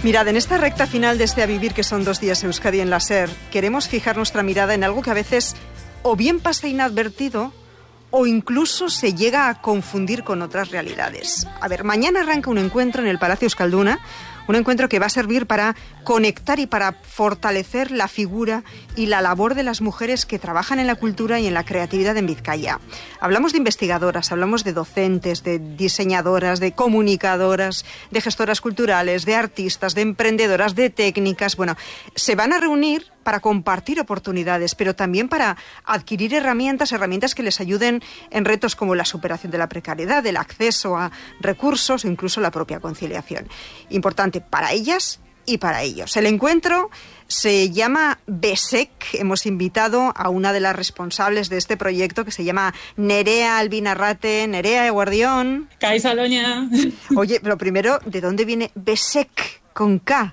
Mirad, en esta recta final de este A Vivir, que son 2 días Euskadi en la SER, queremos fijar nuestra mirada en algo que a veces o bien pasa inadvertido o incluso se llega a confundir con otras realidades. A ver, mañana arranca un encuentro en el Palacio Euskalduna, un encuentro que va a servir para conectar y para fortalecer la figura y la labor de las mujeres que trabajan en la cultura y en la creatividad en Vizcaya. Hablamos de investigadoras, hablamos de docentes, de diseñadoras, de comunicadoras, de gestoras culturales, de artistas, de emprendedoras, de técnicas. Bueno, se van a reunir para compartir oportunidades, pero también para adquirir herramientas que les ayuden en retos como la superación de la precariedad, el acceso a recursos o incluso la propia conciliación. Importante para ellas y para ellos. El encuentro se llama BESEC. Hemos invitado a una de las responsables de este proyecto, que se llama Nerea Albinarrate. Nerea, eguardión. Kaixo, Aloña. Oye, pero primero, ¿de dónde viene BESEC con K?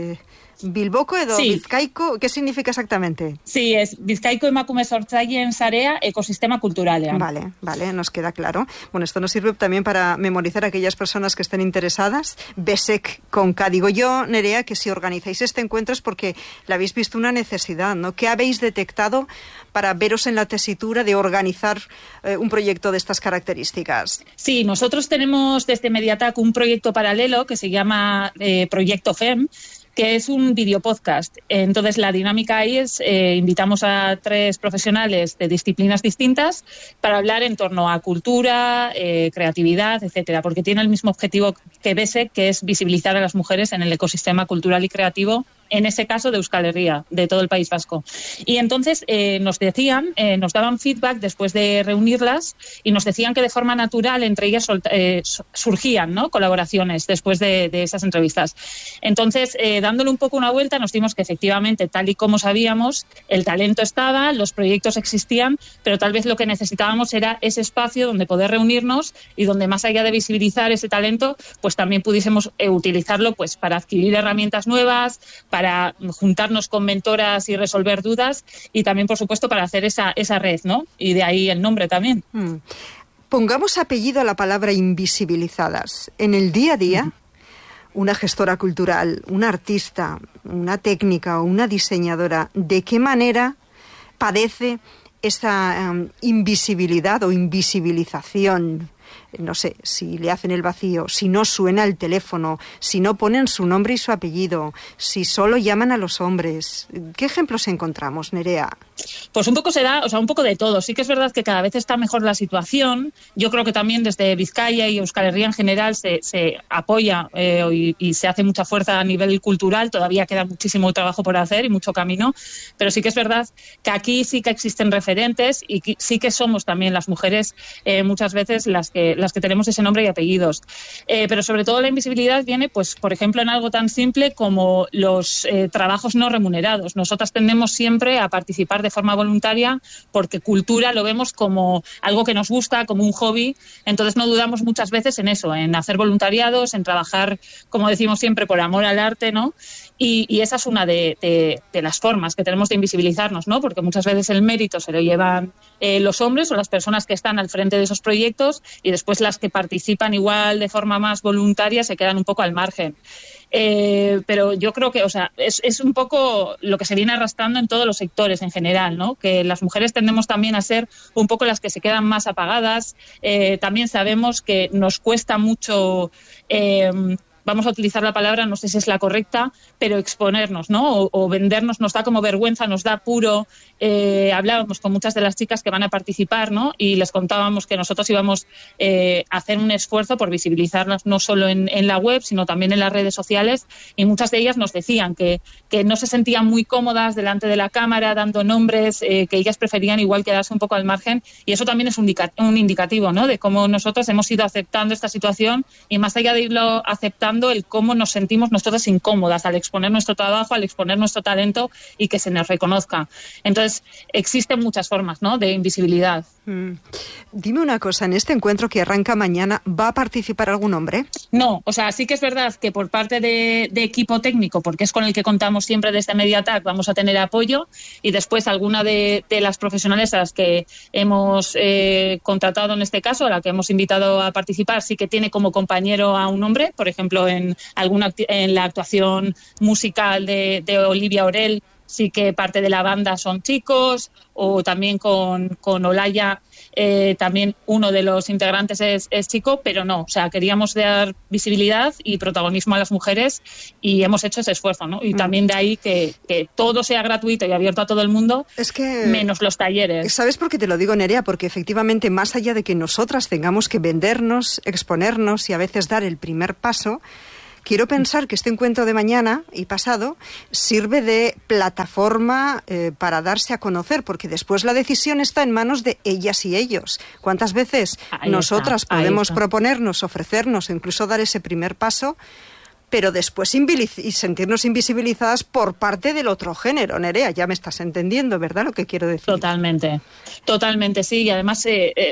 Bilboko edo sí. Bizkaiko, ¿qué significa exactamente? Sí, es Bizkaiko Emakume Sortzaileen Sarea Ecosistema Culturalean. Vale, nos queda claro. Bueno, esto nos sirve también para memorizar a aquellas personas que estén interesadas. BESEC con K. Digo yo, Nerea, que si organizáis este encuentro es porque le habéis visto una necesidad, ¿no? ¿Qué habéis detectado para veros en la tesitura de organizar un proyecto de estas características? Sí, nosotros tenemos desde Mediatac un proyecto paralelo que se llama Proyecto FEM, que es un videopodcast. Entonces, la dinámica ahí es, invitamos a 3 profesionales de disciplinas distintas para hablar en torno a cultura, creatividad, etcétera, porque tiene el mismo objetivo que BESEC, que es visibilizar a las mujeres en el ecosistema cultural y creativo, en ese caso de Euskal Herria, de todo el País Vasco. Y entonces nos decían, nos daban feedback después de reunirlas y nos decían que de forma natural entre ellas surgían, ¿no?, colaboraciones después de esas entrevistas. Entonces, dándole un poco una vuelta, nos dimos que efectivamente, tal y como sabíamos, el talento estaba, los proyectos existían, pero tal vez lo que necesitábamos era ese espacio donde poder reunirnos y donde, más allá de visibilizar ese talento, pues también pudiésemos utilizarlo pues para adquirir herramientas nuevas, para juntarnos con mentoras y resolver dudas, y también, por supuesto, para hacer esa red, ¿no? Y de ahí el nombre también. Pongamos apellido a la palabra invisibilizadas. En el día a día, una gestora cultural, una artista, una técnica o una diseñadora, ¿de qué manera padece esa invisibilidad o invisibilización? No sé, si le hacen el vacío, si no suena el teléfono, si no ponen su nombre y su apellido, si solo llaman a los hombres. ¿Qué ejemplos encontramos, Nerea? Pues un poco será, un poco de todo. Sí que es verdad que cada vez está mejor la situación. Yo creo que también desde Vizcaya y Euskal Herria en general se apoya y se hace mucha fuerza a nivel cultural. Todavía queda muchísimo trabajo por hacer y mucho camino, pero sí que es verdad que aquí sí que existen referentes y sí que somos también las mujeres muchas veces las que tenemos ese nombre y apellidos. Pero sobre todo la invisibilidad viene, pues, por ejemplo, en algo tan simple como los trabajos no remunerados. Nosotras tendemos siempre a participar de forma voluntaria porque cultura lo vemos como algo que nos gusta, como un hobby. Entonces no dudamos muchas veces en eso, en hacer voluntariados, en trabajar, como decimos siempre, por amor al arte, ¿no? Y esa es una de las formas que tenemos de invisibilizarnos, ¿no? Porque muchas veces el mérito se lo llevan los hombres o las personas que están al frente de esos proyectos, y después las que participan igual de forma más voluntaria se quedan un poco al margen. Pero yo creo que, es un poco lo que se viene arrastrando en todos los sectores en general, ¿no? Que las mujeres tendemos también a ser un poco las que se quedan más apagadas. También sabemos que nos cuesta mucho, vamos a utilizar la palabra, no sé si es la correcta, pero exponernos, ¿no? O vendernos, nos da como vergüenza, nos da apuro. Hablábamos con muchas de las chicas que van a participar, ¿no? Y les contábamos que nosotros íbamos a hacer un esfuerzo por visibilizarlas no solo en la web, sino también en las redes sociales, y muchas de ellas nos decían que no se sentían muy cómodas delante de la cámara dando nombres, que ellas preferían igual quedarse un poco al margen, y eso también es un indicativo, ¿no? De cómo nosotros hemos ido aceptando esta situación, y más allá de irlo aceptando, el cómo nos sentimos nosotras incómodas al exponer nuestro trabajo, al exponer nuestro talento y que se nos reconozca. Entonces, existen muchas formas, ¿no?, de invisibilidad. Dime una cosa, ¿en este encuentro que arranca mañana va a participar algún hombre? No, sí que es verdad que por parte de equipo técnico, porque es con el que contamos siempre desde Mediatac, vamos a tener apoyo, y después alguna de las profesionales a las que hemos contratado en este caso, a la que hemos invitado a participar, sí que tiene como compañero a un hombre, por ejemplo en la actuación musical de Olivia Orell, sí que parte de la banda son chicos, o también con Olaya, también uno de los integrantes es chico, pero no, o sea, queríamos dar visibilidad y protagonismo a las mujeres y hemos hecho ese esfuerzo, ¿no? Y también de ahí que todo sea gratuito y abierto a todo el mundo, menos los talleres. ¿Sabes por qué te lo digo, Nerea? Porque efectivamente, más allá de que nosotras tengamos que vendernos, exponernos y a veces dar el primer paso, quiero pensar que este encuentro de mañana y pasado sirve de plataforma para darse a conocer, porque después la decisión está en manos de ellas y ellos. ¿Cuántas veces nosotras podemos proponernos, ofrecernos, incluso dar ese primer paso, pero después sentirnos invisibilizadas por parte del otro género? Nerea, ya me estás entendiendo, ¿verdad?, lo que quiero decir. Totalmente, sí. Y además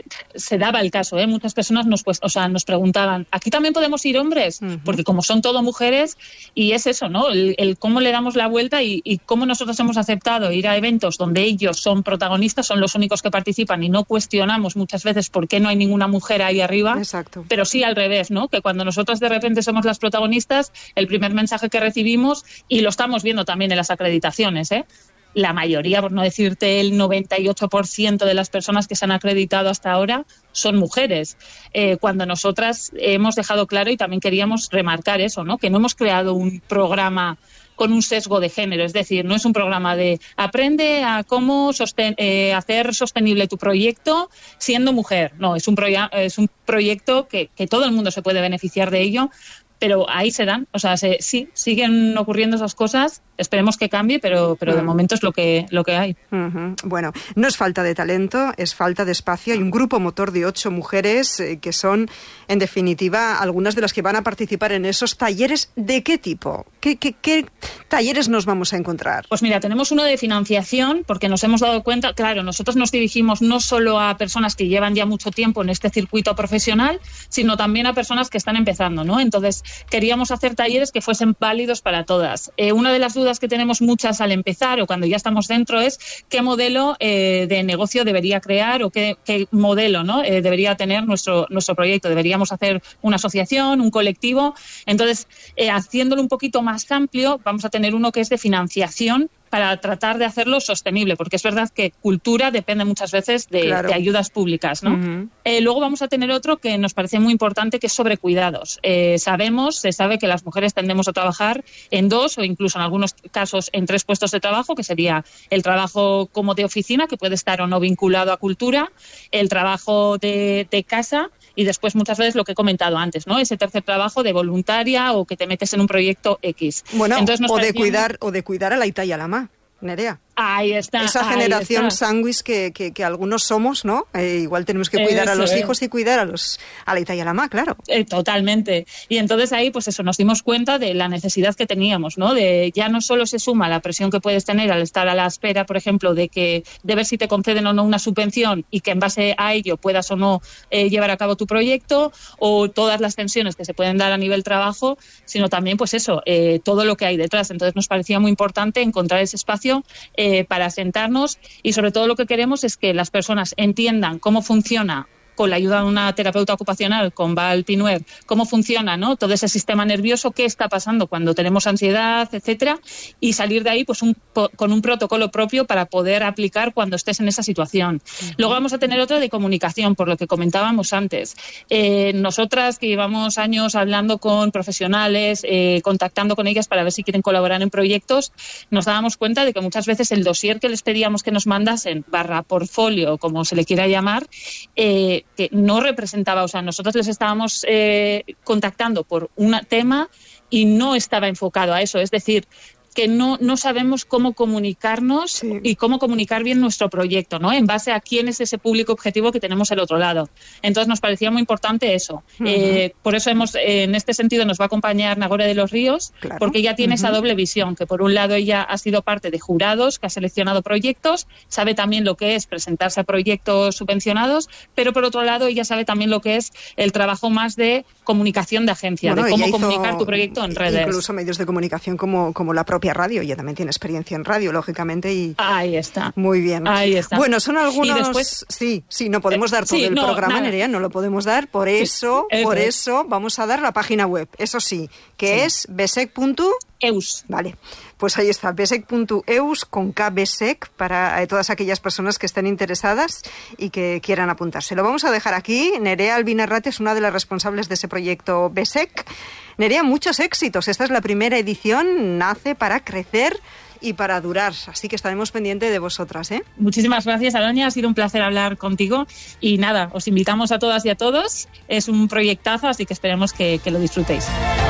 se daba el caso, muchas personas nos preguntaban, ¿aquí también podemos ir hombres? Porque como son todo mujeres, y es eso, ¿no? El cómo le damos la vuelta y cómo nosotros hemos aceptado ir a eventos donde ellos son protagonistas, son los únicos que participan, y no cuestionamos muchas veces por qué no hay ninguna mujer ahí arriba. Exacto. Pero sí al revés, ¿no? Que cuando nosotros de repente somos las protagonistas, el primer mensaje que recibimos, y lo estamos viendo también en las acreditaciones, la mayoría, por no decirte el 98% de las personas que se han acreditado hasta ahora son mujeres, cuando nosotras hemos dejado claro, y también queríamos remarcar eso, ¿no? Que no hemos creado un programa con un sesgo de género, es decir, no es un programa de aprende a cómo hacer sostenible tu proyecto siendo mujer, no, es un proyecto que todo el mundo se puede beneficiar de ello. Pero ahí se dan, o sea, sí, siguen ocurriendo esas cosas, esperemos que cambie, pero de momento es lo que hay. Bueno, no es falta de talento, es falta de espacio. Hay un grupo motor de 8 mujeres que son, en definitiva, algunas de las que van a participar en esos talleres. ¿De qué tipo? ¿Qué talleres nos vamos a encontrar? Pues mira, tenemos uno de financiación, porque nos hemos dado cuenta, claro, nosotros nos dirigimos no solo a personas que llevan ya mucho tiempo en este circuito profesional, sino también a personas que están empezando, ¿no? Entonces, queríamos hacer talleres que fuesen válidos para todas. Una de las dudas que tenemos muchas al empezar o cuando ya estamos dentro es qué modelo de negocio debería crear o qué modelo, ¿no? Debería tener nuestro proyecto. Deberíamos hacer una asociación, un colectivo. Entonces, haciéndolo un poquito más amplio, vamos a tener uno que es de financiación para tratar de hacerlo sostenible, porque es verdad que cultura depende muchas veces de ayudas públicas, ¿no? Luego vamos a tener otro que nos parece muy importante, que es sobre cuidados. Se sabe que las mujeres tendemos a trabajar en 2 o incluso en algunos casos en 3 puestos de trabajo, que sería el trabajo como de oficina, que puede estar o no vinculado a cultura, el trabajo de casa y después muchas veces lo que he comentado antes, ¿no? Ese tercer trabajo de voluntaria o que te metes en un proyecto X. Bueno, de cuidar a la Ita y a la Ma, Nerea. Ahí está. Esa generación sándwich que algunos somos, ¿no? Igual tenemos que cuidar a los hijos y cuidar a la Ita y a la Ma, claro. Totalmente. Y entonces ahí, pues eso, nos dimos cuenta de la necesidad que teníamos, ¿no? De ya no solo se suma la presión que puedes tener al estar a la espera, por ejemplo, de ver si te conceden o no una subvención y que en base a ello puedas o no llevar a cabo tu proyecto, o todas las tensiones que se pueden dar a nivel trabajo, sino también, pues eso, todo lo que hay detrás. Entonces nos parecía muy importante encontrar ese espacio para sentarnos, y sobre todo lo que queremos es que las personas entiendan cómo funciona, con la ayuda de una terapeuta ocupacional, con Val Pinuer, cómo funciona, ¿no? Todo ese sistema nervioso, qué está pasando cuando tenemos ansiedad, etcétera, y salir de ahí pues con un protocolo propio para poder aplicar cuando estés en esa situación. Luego vamos a tener otro de comunicación, por lo que comentábamos antes. Nosotras que llevamos años hablando con profesionales, contactando con ellas para ver si quieren colaborar en proyectos, nos dábamos cuenta de que muchas veces el dossier que les pedíamos que nos mandasen, /portfolio, como se le quiera llamar, que no representaba, o sea, nosotros les estábamos contactando por un tema y no estaba enfocado a eso, es decir, que no sabemos cómo comunicarnos y cómo comunicar bien nuestro proyecto, ¿no? En base a quién es ese público objetivo que tenemos al otro lado. Entonces nos parecía muy importante eso. Por eso en este sentido nos va a acompañar Nagore de los Ríos, porque ella tiene esa doble visión, que por un lado ella ha sido parte de jurados, que ha seleccionado proyectos, sabe también lo que es presentarse a proyectos subvencionados, pero por otro lado ella sabe también lo que es el trabajo más de comunicación de agencia, de cómo comunicar tu proyecto en redes. Incluso medios de comunicación como la propia propia radio. Ella también tiene experiencia en radio, lógicamente. Y ahí está. Muy bien. Ahí está. Bueno, son algunos... Y después... Sí, no podemos dar todo el programa, Nerea, no lo podemos dar. Por eso vamos a dar la página web. Eso sí, que es besec.eus. Vale, pues ahí está, besec.eus con KBSEC para todas aquellas personas que estén interesadas y que quieran apuntarse. Lo vamos a dejar aquí. Nerea Albinarrate es una de las responsables de ese proyecto BESEC. Nerea, muchos éxitos. Esta es la primera edición, nace para crecer y para durar, así que estaremos pendientes de vosotras, ¿eh? Muchísimas gracias, Aloña, ha sido un placer hablar contigo y nada, os invitamos a todas y a todos, es un proyectazo, así que esperemos que lo disfrutéis.